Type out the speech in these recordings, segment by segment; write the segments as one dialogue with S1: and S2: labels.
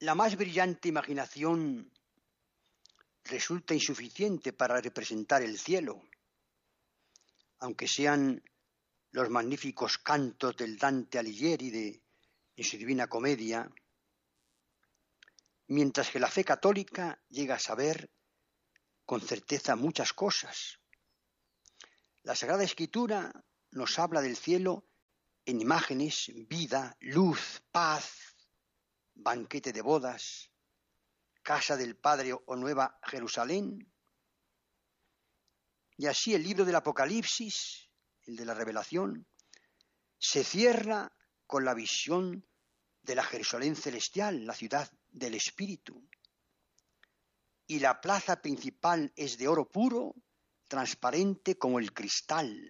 S1: La más brillante imaginación resulta insuficiente para representar el cielo, aunque sean los magníficos cantos del Dante Alighieri en su Divina Comedia, mientras que la fe católica llega a saber con certeza muchas cosas. La Sagrada Escritura nos habla del cielo en imágenes, vida, luz, paz, banquete de bodas, casa del Padre o Nueva Jerusalén. Y así el libro del Apocalipsis, el de la Revelación, se cierra con la visión de la Jerusalén celestial, la ciudad del Espíritu. Y la plaza principal es de oro puro, transparente como el cristal.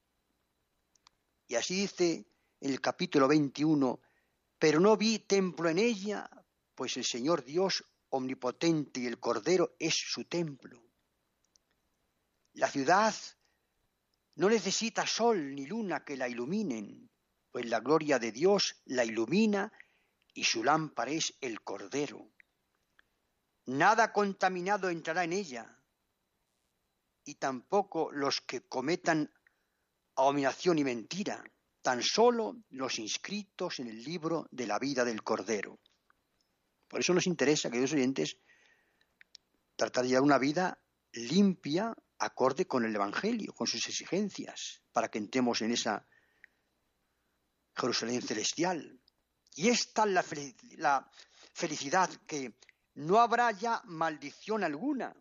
S1: Y así dice el capítulo 21, pero no vi templo en ella, pues el Señor Dios omnipotente y el Cordero es su templo. La ciudad no necesita sol ni luna que la iluminen, pues la gloria de Dios la ilumina y su lámpara es el Cordero. Nada contaminado entrará en ella, y tampoco los que cometan abominación y mentira, tan solo los inscritos en el libro de la vida del Cordero. Por eso nos interesa, queridos oyentes, tratar de llevar una vida limpia, acorde con el Evangelio, con sus exigencias, para que entremos en esa Jerusalén celestial. Y esta es la felicidad, que no habrá ya maldición alguna.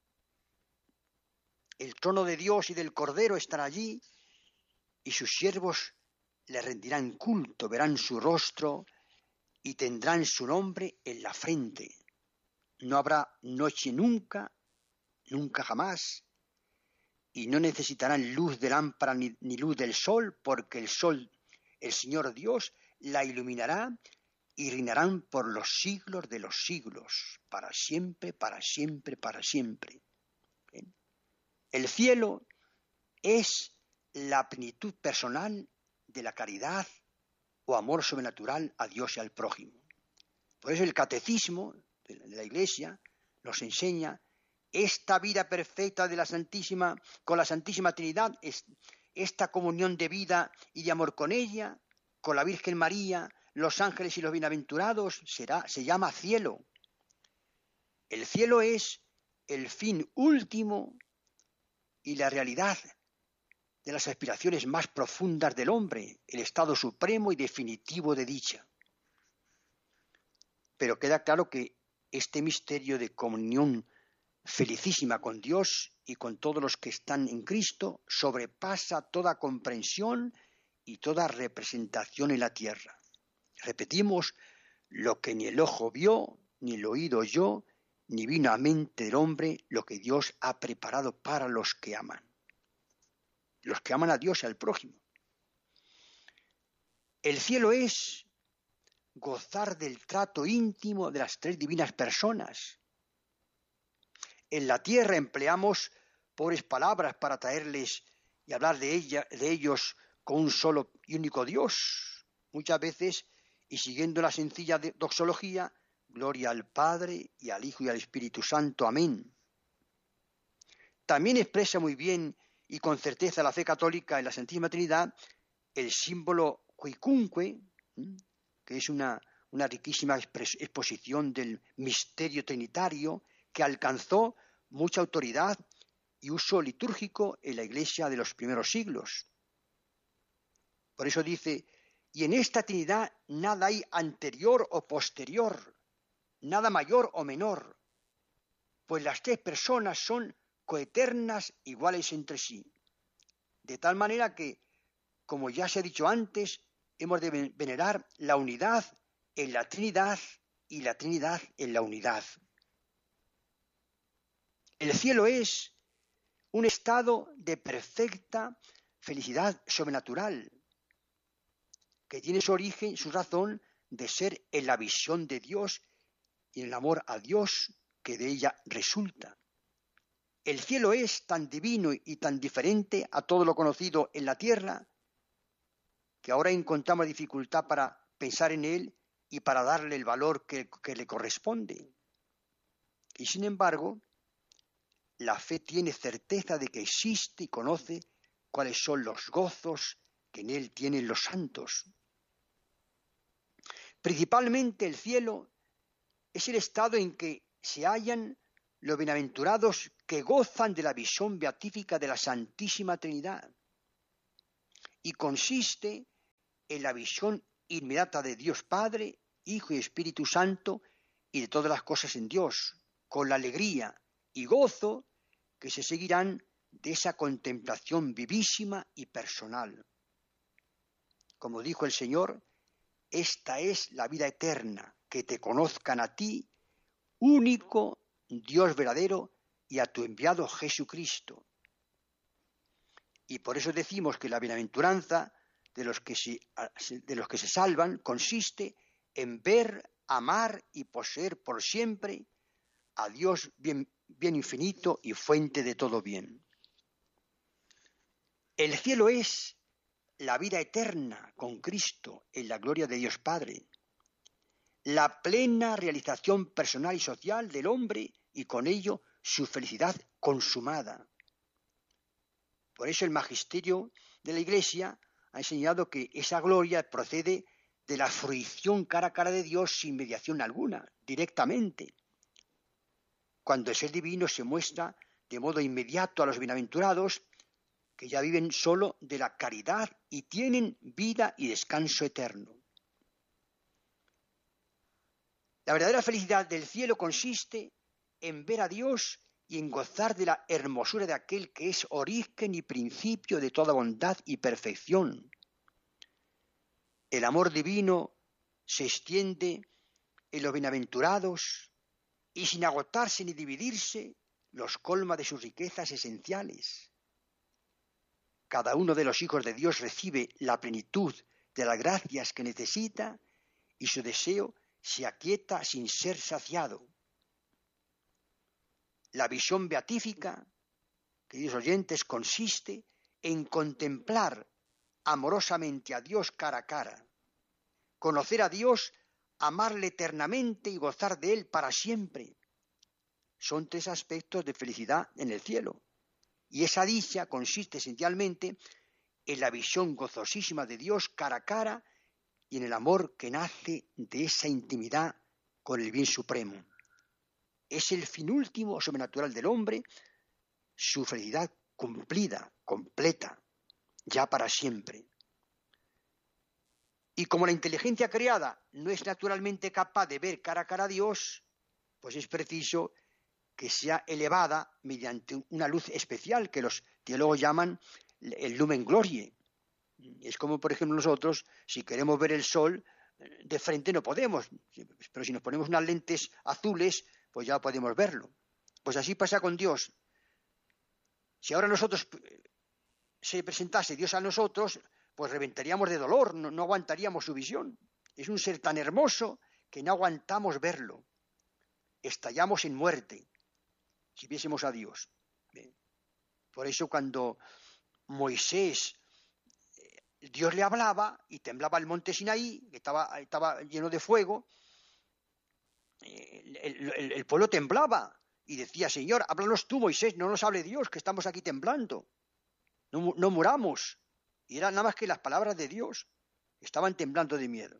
S1: El trono de Dios y del Cordero estará allí, y sus siervos le rendirán culto, verán su rostro y tendrán su nombre en la frente. No habrá noche nunca, nunca jamás, y no necesitarán luz de lámpara ni luz del sol, porque el sol, el Señor Dios, la iluminará y reinarán por los siglos de los siglos, para siempre, para siempre, para siempre. ¿Bien? El cielo es la plenitud personal de la caridad o amor sobrenatural a Dios y al prójimo. Por eso el catecismo de la Iglesia nos enseña esta vida perfecta de la Santísima, con la Santísima Trinidad, esta comunión de vida y de amor con ella, con la Virgen María, los ángeles y los bienaventurados, se llama cielo. El cielo es el fin último y la realidad de las aspiraciones más profundas del hombre, el estado supremo y definitivo de dicha. Pero queda claro que este misterio de comunión felicísima con Dios y con todos los que están en Cristo sobrepasa toda comprensión y toda representación en la tierra. Repetimos, lo que ni el ojo vio, ni el oído oyó, ni vino a mente del hombre, lo que Dios ha preparado para los que aman a Dios y al prójimo. El cielo es gozar del trato íntimo de las tres divinas personas. En la tierra empleamos pobres palabras para traerles y hablar de ellos con un solo y único Dios. Muchas veces, y siguiendo la sencilla doxología, gloria al Padre y al Hijo y al Espíritu Santo. Amén. También expresa muy bien y con certeza la fe católica en la Santísima Trinidad el símbolo Quicunque, que es una riquísima exposición del misterio trinitario que alcanzó mucha autoridad y uso litúrgico en la Iglesia de los primeros siglos. Por eso dice, y en esta Trinidad nada hay anterior o posterior, nada mayor o menor, pues las tres personas son coeternas, iguales entre sí. De tal manera que, como ya se ha dicho antes, hemos de venerar la unidad en la Trinidad y la Trinidad en la unidad. El cielo es un estado de perfecta felicidad sobrenatural, que tiene su origen, su razón de ser en la visión de Dios y en el amor a Dios que de ella resulta. El cielo es tan divino y tan diferente a todo lo conocido en la tierra que ahora encontramos dificultad para pensar en él y para darle el valor que le corresponde. Y sin embargo, la fe tiene certeza de que existe y conoce cuáles son los gozos que en él tienen los santos. Principalmente el cielo es el estado en que se hallan los bienaventurados que gozan de la visión beatífica de la Santísima Trinidad y consiste en la visión inmediata de Dios Padre, Hijo y Espíritu Santo y de todas las cosas en Dios, con la alegría y gozo que se seguirán de esa contemplación vivísima y personal. Como dijo el Señor, esta es la vida eterna, que te conozcan a ti, único Dios verdadero, y a tu enviado Jesucristo. Y por eso decimos que la bienaventuranza de los que se salvan consiste en ver, amar y poseer por siempre a Dios bien infinito y fuente de todo bien. El cielo es la vida eterna con Cristo en la gloria de Dios Padre, la plena realización personal y social del hombre y con ello su felicidad consumada. Por eso el magisterio de la Iglesia ha enseñado que esa gloria procede de la fruición cara a cara de Dios sin mediación alguna, directamente. Cuando el ser divino se muestra de modo inmediato a los bienaventurados, que ya viven solo de la caridad y tienen vida y descanso eterno. La verdadera felicidad del cielo consiste en ver a Dios y en gozar de la hermosura de aquel que es origen y principio de toda bondad y perfección. El amor divino se extiende en los bienaventurados y sin agotarse ni dividirse los colma de sus riquezas esenciales. Cada uno de los hijos de Dios recibe la plenitud de las gracias que necesita y su deseo se aquieta sin ser saciado. La visión beatífica, queridos oyentes, consiste en contemplar amorosamente a Dios cara a cara, conocer a Dios, amarle eternamente y gozar de Él para siempre. Son tres aspectos de felicidad en el cielo. Y esa dicha consiste esencialmente en la visión gozosísima de Dios cara a cara y en el amor que nace de esa intimidad con el bien supremo. Es el fin último sobrenatural del hombre, su felicidad cumplida, completa, ya para siempre. Y como la inteligencia creada no es naturalmente capaz de ver cara a cara a Dios, pues es preciso que sea elevada mediante una luz especial que los teólogos llaman el lumen gloriae. Es como, por ejemplo, nosotros, si queremos ver el sol de frente no podemos, pero si nos ponemos unas lentes azules, pues ya podemos verlo. Pues así pasa con Dios. Si ahora nosotros se presentase Dios a nosotros, pues reventaríamos de dolor, no aguantaríamos su visión. Es un ser tan hermoso que no aguantamos verlo. Estallamos en muerte si viésemos a Dios. Por eso cuando Moisés, Dios le hablaba y temblaba el monte Sinaí, que estaba lleno de fuego, el pueblo temblaba y decía: Señor, háblanos tú, Moisés, no nos hable Dios, que estamos aquí temblando, no muramos. Y eran nada más que las palabras de Dios, estaban temblando de miedo.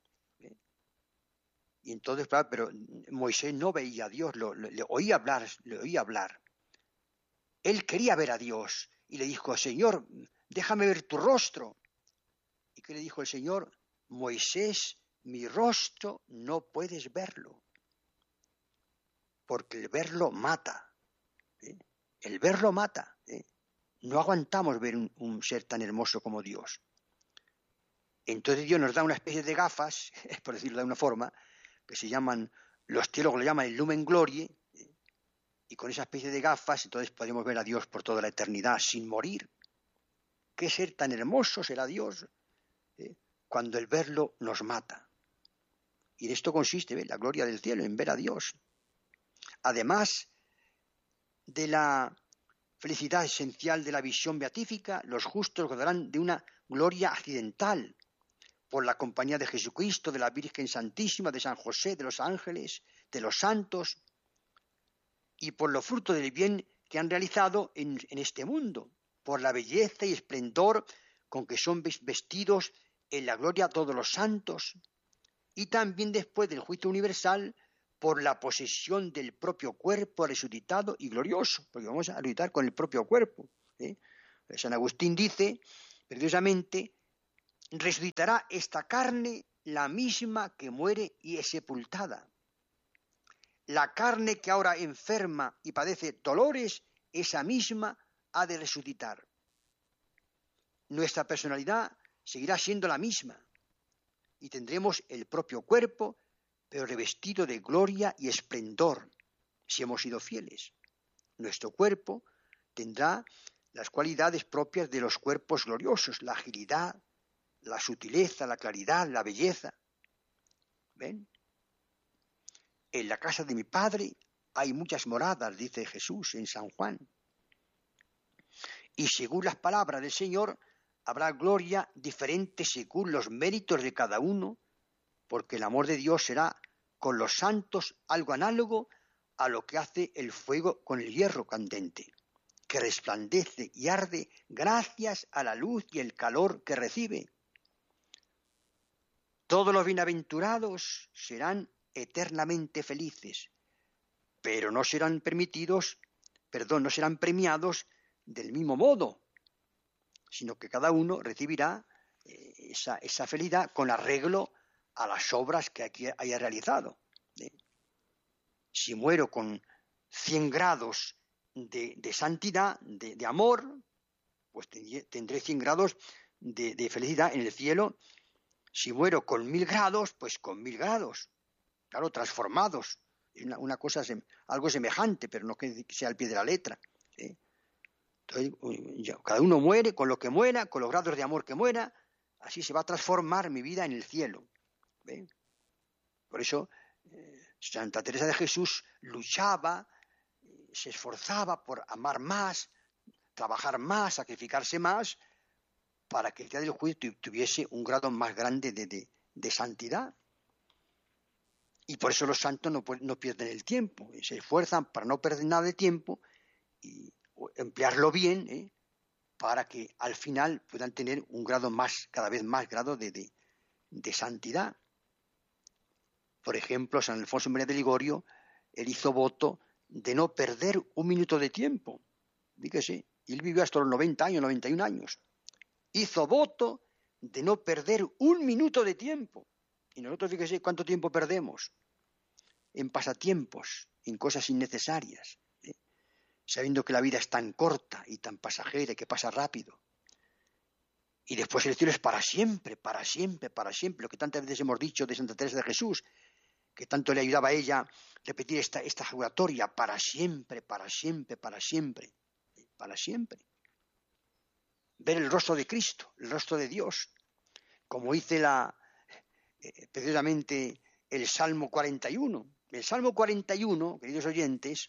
S1: Y entonces, claro, pero Moisés no veía a Dios, le oía hablar. Él quería ver a Dios y le dijo: Señor, déjame ver tu rostro. ¿Y qué le dijo el Señor? Moisés, mi rostro no puedes verlo, porque el verlo mata. El verlo mata. No aguantamos ver un ser tan hermoso como Dios. Entonces Dios nos da una especie de gafas, por decirlo de una forma, que se llaman, los teólogos lo llaman el lumen gloriae, y con esa especie de gafas entonces podemos ver a Dios por toda la eternidad sin morir. ¿Qué ser tan hermoso será Dios cuando el verlo nos mata? Y en esto consiste la gloria del cielo, en ver a Dios. Además de la felicidad esencial de la visión beatífica, los justos gozarán de una gloria accidental, por la compañía de Jesucristo, de la Virgen Santísima, de San José, de los ángeles, de los santos, y por los frutos del bien que han realizado en este mundo, por la belleza y esplendor con que son vestidos en la gloria todos los santos, y también después del juicio universal, por la posesión del propio cuerpo resucitado y glorioso, porque vamos a resucitar con el propio cuerpo. San Agustín dice, precisamente, resucitará esta carne, la misma que muere y es sepultada. La carne que ahora enferma y padece dolores, esa misma ha de resucitar. Nuestra personalidad seguirá siendo la misma y tendremos el propio cuerpo, pero revestido de gloria y esplendor, si hemos sido fieles. Nuestro cuerpo tendrá las cualidades propias de los cuerpos gloriosos, la agilidad, la sutileza, la claridad, la belleza. ¿Ven? En la casa de mi Padre hay muchas moradas, dice Jesús en San Juan. Y según las palabras del Señor, habrá gloria diferente según los méritos de cada uno, porque el amor de Dios será con los santos algo análogo a lo que hace el fuego con el hierro candente, que resplandece y arde gracias a la luz y el calor que recibe. Todos los bienaventurados serán eternamente felices, pero no serán premiados del mismo modo, sino que cada uno recibirá esa felicidad con arreglo a las obras que aquí haya realizado. Si muero con 100 grados de santidad, de amor, pues tendré 100 grados de felicidad en el cielo. Si muero con 1000 grados, pues con 1000 grados, claro, transformados. Es una cosa, algo semejante, pero no que sea al pie de la letra. Entonces, cada uno muere con lo que muera, con los grados de amor que muera, así se va a transformar mi vida en el cielo. ¿Ve? Por eso Santa Teresa de Jesús luchaba, se esforzaba por amar más, trabajar más, sacrificarse más, para que el día del juicio tuviese un grado más grande de santidad. Y por eso los santos no pierden el tiempo, se esfuerzan para no perder nada de tiempo y emplearlo bien, para que al final puedan tener un grado más, cada vez más grado de santidad. Por ejemplo, San Alfonso María de Ligorio, él hizo voto de no perder un minuto de tiempo. Fíjese, él vivió hasta los 90 años, 91 años. Hizo voto de no perder un minuto de tiempo. Y nosotros, fíjese, ¿cuánto tiempo perdemos? En pasatiempos, en cosas innecesarias, sabiendo que la vida es tan corta y tan pasajera y que pasa rápido. Y después el cielo es para siempre, para siempre, para siempre. Lo que tantas veces hemos dicho de Santa Teresa de Jesús, que tanto le ayudaba a ella a repetir esta juratoria, para siempre, para siempre, para siempre, para siempre. Ver el rostro de Cristo, el rostro de Dios, como dice precisamente el Salmo 41. El Salmo 41, queridos oyentes,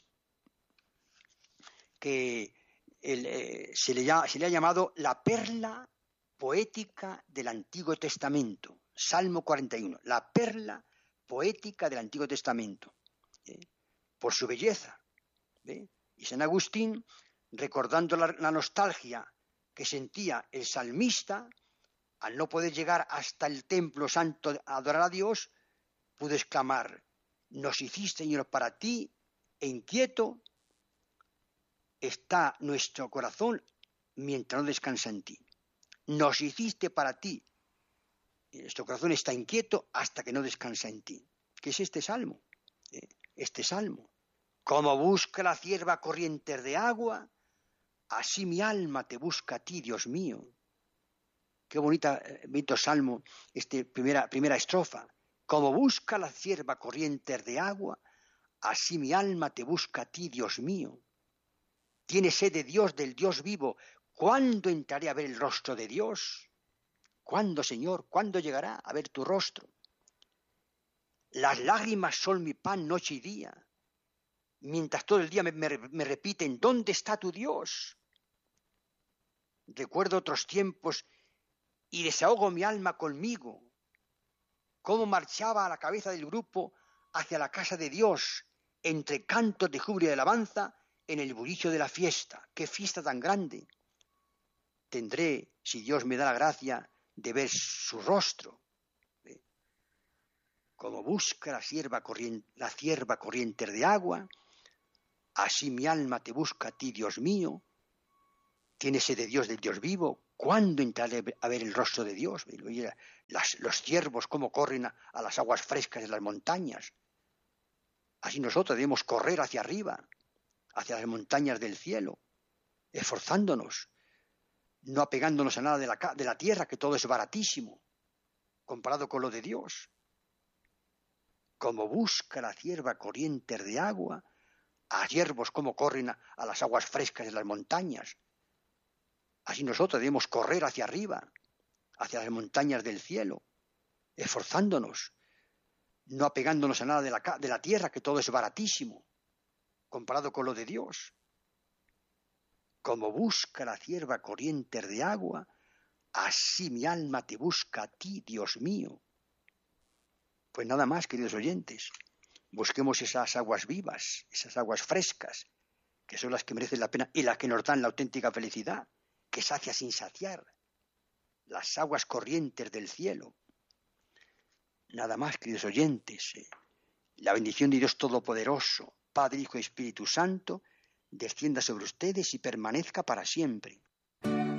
S1: que se le ha llamado la perla poética del Antiguo Testamento. Salmo 41, la perla poética del Antiguo Testamento, por su belleza. Y San Agustín, recordando la nostalgia que sentía el salmista, al no poder llegar hasta el templo santo a adorar a Dios, pudo exclamar: nos hiciste, Señor, para ti, e inquieto está nuestro corazón mientras no descansa en ti. Nos hiciste para ti, y nuestro corazón está inquieto hasta que no descansa en ti. ¿Qué es este salmo? Este salmo. Como busca la cierva corrientes de agua, así mi alma te busca a ti, Dios mío. Qué bonito salmo, primera estrofa. Como busca la cierva corrientes de agua, así mi alma te busca a ti, Dios mío. Tiene sed de Dios, del Dios vivo. ¿Cuándo entraré a ver el rostro de Dios? ¿Cuándo, Señor? ¿Cuándo llegará a ver tu rostro? Las lágrimas son mi pan noche y día, mientras todo el día me repiten: ¿dónde está tu Dios? Recuerdo otros tiempos y desahogo mi alma conmigo. cómo marchaba a la cabeza del grupo hacia la casa de Dios, entre cantos de júbilo y alabanza, en el bullicio de la fiesta. ¡Qué fiesta tan grande! Tendré, si Dios me da la gracia, de ver su rostro. Como busca la cierva corrientes de agua, así mi alma te busca a ti, Dios mío. Tiene sed de Dios, del Dios vivo. ¿Cuándo entraré a ver el rostro de Dios? Los ciervos cómo corren a las aguas frescas de las montañas. Así nosotros debemos correr hacia arriba, hacia las montañas del cielo, esforzándonos, no apegándonos a nada de la tierra, que todo es baratísimo, comparado con lo de Dios. Como busca la cierva corrientes de agua, a ciervos como corren a las aguas frescas de las montañas. Así nosotros debemos correr hacia arriba, hacia las montañas del cielo, esforzándonos, no apegándonos a nada de la tierra, que todo es baratísimo, comparado con lo de Dios. Como busca la cierva corrientes de agua, así mi alma te busca a ti, Dios mío. Pues nada más, queridos oyentes, busquemos esas aguas vivas, esas aguas frescas, que son las que merecen la pena y las que nos dan la auténtica felicidad, que sacia sin saciar, las aguas corrientes del cielo. Nada más, queridos oyentes, la bendición de Dios Todopoderoso, Padre, Hijo y Espíritu Santo, descienda sobre ustedes y permanezca para siempre.